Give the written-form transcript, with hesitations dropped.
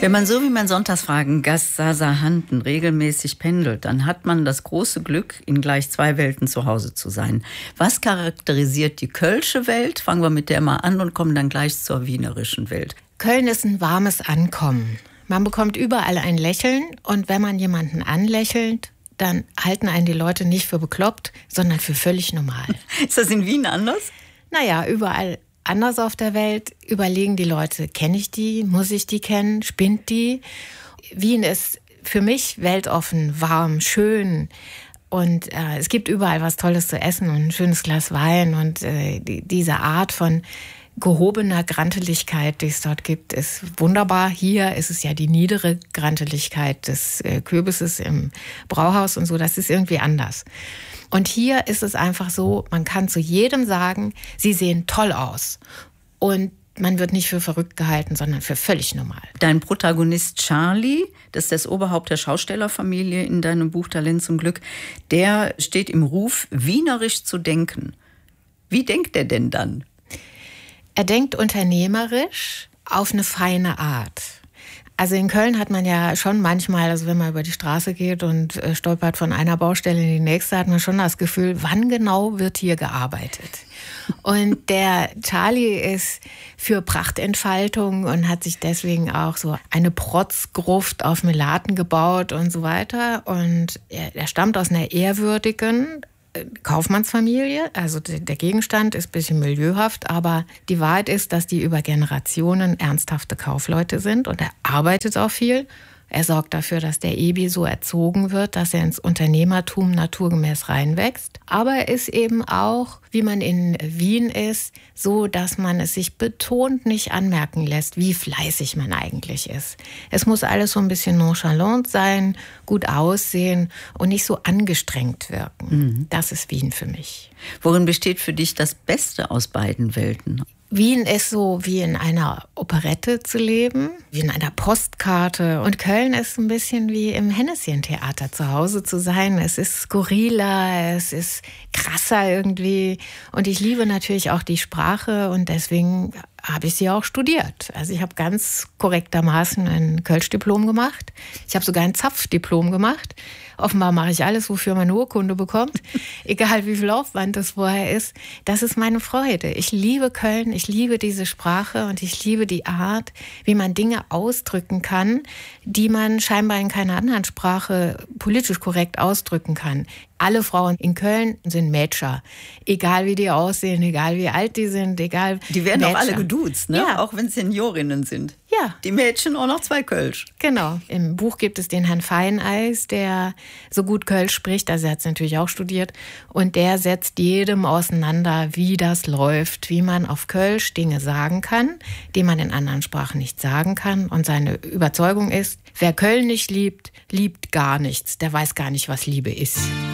Wenn man so wie mein Sonntagsfragen-Gast Sasa Handen regelmäßig pendelt, dann hat man das große Glück, in gleich zwei Welten zu Hause zu sein. Was charakterisiert die kölsche Welt? Fangen wir mit der mal an und kommen dann gleich zur wienerischen Welt. Köln ist ein warmes Ankommen. Man bekommt überall ein Lächeln und wenn man jemanden anlächelt, dann halten einen die Leute nicht für bekloppt, sondern für völlig normal. Ist das in Wien anders? Naja, überall anders auf der Welt überlegen die Leute, kenne ich die, muss ich die kennen, spinnt die? Wien ist für mich weltoffen, warm, schön und es gibt überall was Tolles zu essen und ein schönes Glas Wein und diese Art von gehobener Granteligkeit, die es dort gibt, ist wunderbar. Hier ist es ja die niedere Granteligkeit des Kürbisses im Brauhaus und so, das ist irgendwie anders. Und hier ist es einfach so, man kann zu jedem sagen, sie sehen toll aus. Und man wird nicht für verrückt gehalten, sondern für völlig normal. Dein Protagonist Charlie, das ist das Oberhaupt der Schaustellerfamilie in deinem Buch Talent zum Glück, der steht im Ruf, wienerisch zu denken. Wie denkt er denn dann? Er denkt unternehmerisch auf eine feine Art. Also in Köln hat man ja schon manchmal, also wenn man über die Straße geht und stolpert von einer Baustelle in die nächste, hat man schon das Gefühl, wann genau wird hier gearbeitet? Und der Charlie ist für Prachtentfaltung und hat sich deswegen auch so eine Protzgruft auf Melaten gebaut und so weiter. Und er stammt aus einer ehrwürdigen Kaufmannsfamilie, also der Gegenstand ist ein bisschen milieuhaft, aber die Wahrheit ist, dass die über Generationen ernsthafte Kaufleute sind und er arbeitet auch viel. Er sorgt dafür, dass der Ebi so erzogen wird, dass er ins Unternehmertum naturgemäß reinwächst. Aber er ist eben auch, wie man in Wien ist, so, dass man es sich betont nicht anmerken lässt, wie fleißig man eigentlich ist. Es muss alles so ein bisschen nonchalant sein, gut aussehen und nicht so angestrengt wirken. Mhm. Das ist Wien für mich. Worin besteht für dich das Beste aus beiden Welten? Wien ist so wie in einer Operette zu leben, wie in einer Postkarte. Und Köln ist ein bisschen wie im Hennessyen-Theater zu Hause zu sein. Es ist skurriler, es ist krasser irgendwie. Und ich liebe natürlich auch die Sprache und deswegen habe ich sie auch studiert. Also ich habe ganz korrektermaßen ein Kölsch-Diplom gemacht. Ich habe sogar ein Zapf-Diplom gemacht. Offenbar mache ich alles, wofür man eine Urkunde bekommt. Egal wie viel Aufwand das vorher ist. Das ist meine Freude. Ich liebe Köln, ich liebe diese Sprache und ich liebe die Art, wie man Dinge ausdrücken kann, die man scheinbar in keiner anderen Sprache politisch korrekt ausdrücken kann. Alle Frauen in Köln sind Mädscher. Egal wie die aussehen, egal wie alt die sind, egal. Die werden auch alle geduzt, ne? Ja. Auch wenn es Seniorinnen sind. Ja. Die Mädchen auch noch zwei Kölsch. Genau. Im Buch gibt es den Herrn Feineis, der so gut Kölsch spricht. Also er hat es natürlich auch studiert. Und der setzt jedem auseinander, wie das läuft, wie man auf Kölsch Dinge sagen kann, die man in anderen Sprachen nicht sagen kann. Und seine Überzeugung ist, wer Köln nicht liebt, liebt gar nichts. Der weiß gar nicht, was Liebe ist.